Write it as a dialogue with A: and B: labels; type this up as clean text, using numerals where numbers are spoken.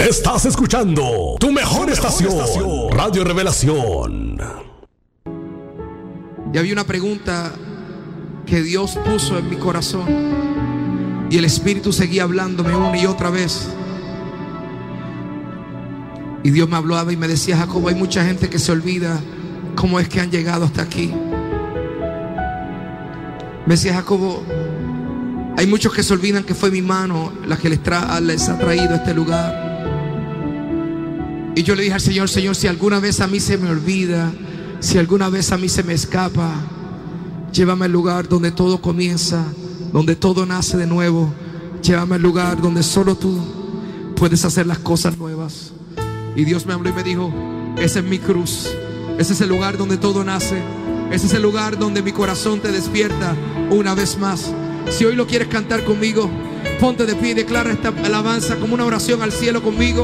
A: Estás escuchando tu mejor estación, Radio Revelación.
B: Y había una pregunta que Dios puso en mi corazón, y el Espíritu seguía hablándome una y otra vez. Y Dios me hablaba y me decía: Jacobo, hay mucha gente que se olvida cómo es que han llegado hasta aquí. Me decía: Jacobo, hay muchos que se olvidan que fue mi mano la que les ha traído a este lugar. Y yo le dije al Señor: Señor, si alguna vez a mí se me olvida, si alguna vez a mí se me escapa, llévame al lugar donde todo comienza, donde todo nace de nuevo. Llévame al lugar donde solo tú puedes hacer las cosas nuevas. Y Dios me habló y me dijo: esa es mi cruz, ese es el lugar donde todo nace, ese es el lugar donde mi corazón te despierta una vez más. Si hoy lo quieres cantar conmigo, ponte de pie y declara esta alabanza como una oración al cielo conmigo.